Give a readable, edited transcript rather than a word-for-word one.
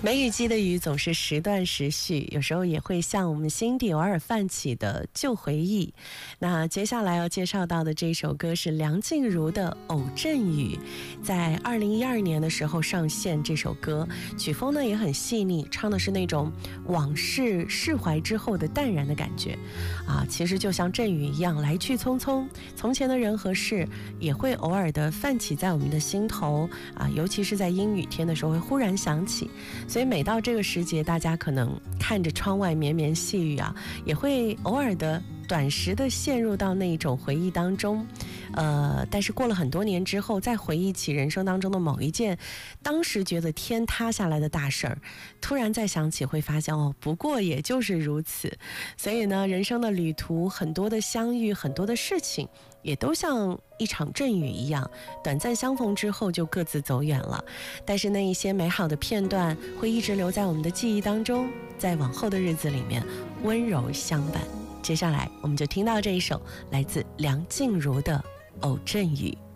梅雨季的雨总是时断时续，有时候也会像我们心底偶尔泛起的旧回忆。那接下来要介绍到的这首歌是梁静茹的《偶阵雨》，在2012年的时候上线这首歌，曲风呢也很细腻，唱的是那种往事释怀之后的淡然的感觉啊，其实就像阵雨一样来去匆匆，从前的人和事也会偶尔的泛起在我们的心头啊，尤其是在阴雨天的时候会忽然想起。所以每到这个时节，大家可能看着窗外绵绵细雨啊，也会偶尔的短时的陷入到那种回忆当中。但是过了很多年之后，再回忆起人生当中的某一件当时觉得天塌下来的大事儿，突然再想起会发现哦，不过也就是如此。所以呢，人生的旅途，很多的相遇，很多的事情也都像一场阵雨一样，短暂相逢之后就各自走远了。但是那一些美好的片段会一直留在我们的记忆当中，在往后的日子里面温柔相伴。接下来我们就听到这一首来自梁静茹的《偶阵雨》。